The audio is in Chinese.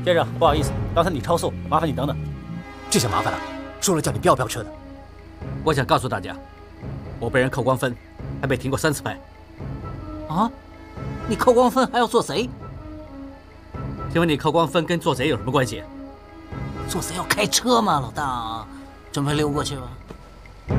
先生，不好意思，刚才你超速，麻烦你等等。 这下麻烦了，说了叫你不要飙车的。 我想告诉大家，我被人扣光分，还被停过3次牌。 啊？你扣光分还要做贼？ 请问你扣光分跟做贼有什么关系？ 做贼要开车吗，老大？准备溜过去吧。